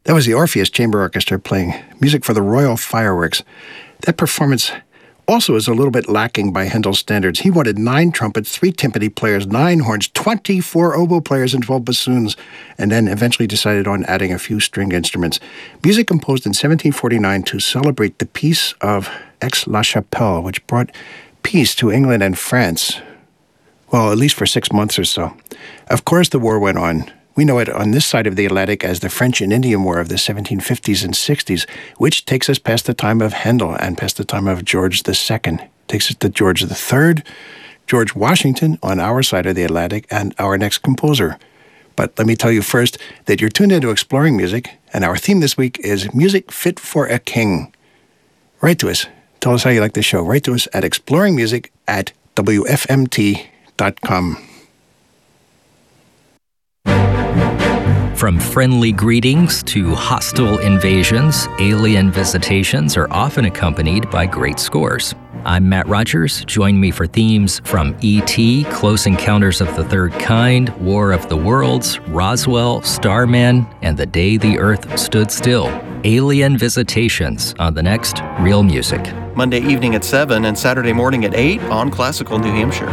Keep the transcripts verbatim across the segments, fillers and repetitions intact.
That was the Orpheus Chamber Orchestra playing music for the Royal Fireworks. That performance also is a little bit lacking by Handel's standards. He wanted nine trumpets, three timpani players, nine horns, twenty-four oboe players, and twelve bassoons, and then eventually decided on adding a few stringed instruments. Music composed in seventeen forty-nine to celebrate the Peace of Aix-la-Chapelle, which brought peace to England and France, well, at least for six months or so. Of course, the war went on. We know it on this side of the Atlantic as the French and Indian War of the seventeen fifties and sixties, which takes us past the time of Handel and past the time of George the Second. Takes us to George the Third, George Washington on our side of the Atlantic, and our next composer. But let me tell you first that you're tuned into Exploring Music, and our theme this week is Music Fit for a King. Write to us. Tell us how you like the show. Write to us at exploringmusic at w f m t dot com. From friendly greetings to hostile invasions, alien visitations are often accompanied by great scores. I'm Matt Rogers. Join me for themes from E T, Close Encounters of the Third Kind, War of the Worlds, Roswell, Starman, and The Day the Earth Stood Still. Alien Visitations on the next Real Music. Monday evening at seven and Saturday morning at eight on Classical New Hampshire.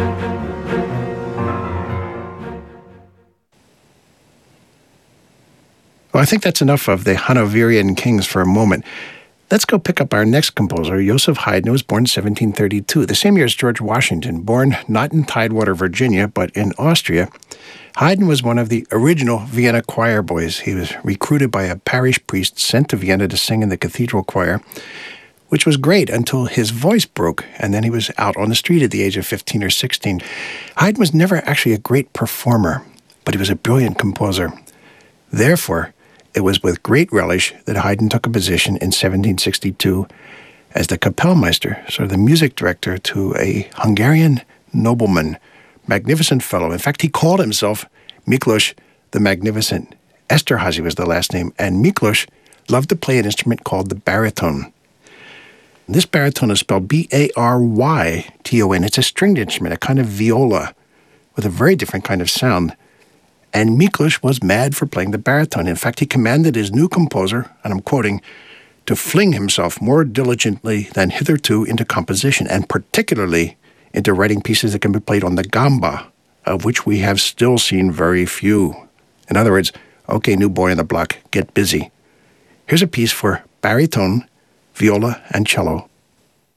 Well, I think that's enough of the Hanoverian kings for a moment. Let's go pick up our next composer, Joseph Haydn, who was born in seventeen thirty-two, the same year as George Washington, born not in Tidewater, Virginia, but in Austria. Haydn was one of the original Vienna choir boys. He was recruited by a parish priest sent to Vienna to sing in the cathedral choir, which was great until his voice broke, and then he was out on the street at the age of fifteen or sixteen. Haydn was never actually a great performer, but he was a brilliant composer. Therefore, it was with great relish that Haydn took a position in seventeen sixty-two as the Kapellmeister, sort of the music director to a Hungarian nobleman, magnificent fellow. In fact, he called himself Miklos the Magnificent. Esterházy was the last name, and Miklos loved to play an instrument called the baritone. This baritone is spelled B A R Y T O N. It's a stringed instrument, a kind of viola with a very different kind of sound. And Miklos was mad for playing the baritone. In fact, he commanded his new composer, and I'm quoting, to fling himself more diligently than hitherto into composition, and particularly into writing pieces that can be played on the gamba, of which we have still seen very few. In other words, okay, new boy on the block, get busy. Here's a piece for baritone, viola, and cello